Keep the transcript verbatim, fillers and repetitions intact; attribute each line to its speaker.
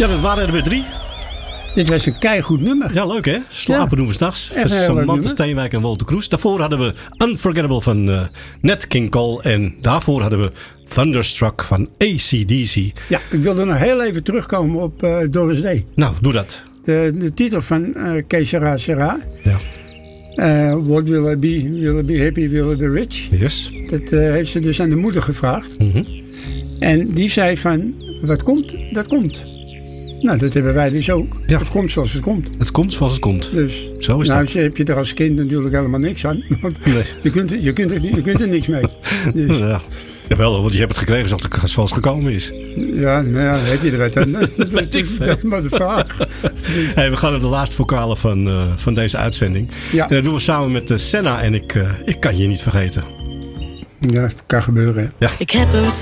Speaker 1: Ja, dat waren er weer drie.
Speaker 2: Dit was een keigoed nummer.
Speaker 1: Ja, leuk hè? Slapen ja. doen we s'nachts. Samantha Steenwijk en Walter Kroes. Daarvoor hadden we Unforgettable van uh, Nat King Cole. En daarvoor hadden we Thunderstruck van A C D C.
Speaker 2: Ja, ik wilde nog heel even terugkomen op uh, Doris Day.
Speaker 1: Nou, doe dat.
Speaker 2: De, de titel van uh, Que Sera Sera.
Speaker 1: Ja.
Speaker 2: Uh, what will I be? Will I be happy? Will I be rich?
Speaker 1: Yes.
Speaker 2: Dat uh, heeft ze dus aan de moeder gevraagd.
Speaker 1: Mm-hmm.
Speaker 2: En die zei van, wat komt, dat komt. Nou, dat hebben wij dus ook.
Speaker 1: Ja.
Speaker 2: Het komt zoals het komt.
Speaker 1: Het komt zoals het komt.
Speaker 2: Dus,
Speaker 1: zo is
Speaker 2: nou,
Speaker 1: dat.
Speaker 2: heb je er als kind natuurlijk helemaal niks aan. Want
Speaker 1: nee.
Speaker 2: je, kunt, je, kunt er, je kunt er niks mee. Dus.
Speaker 1: Ja. Jawel, want je hebt het gekregen zoals het, zoals het gekomen is.
Speaker 2: Ja, nou ja, heb je er wat aan? Dat, dat, is, dat is maar de vraag. Dus.
Speaker 1: Hey, we gaan naar de laatste vocale van, uh, van deze uitzending.
Speaker 2: Ja.
Speaker 1: En dat doen we samen met uh, Senna en ik, uh, ik kan je niet vergeten.
Speaker 2: Ja, het kan gebeuren.
Speaker 1: Ja.
Speaker 3: Ik heb een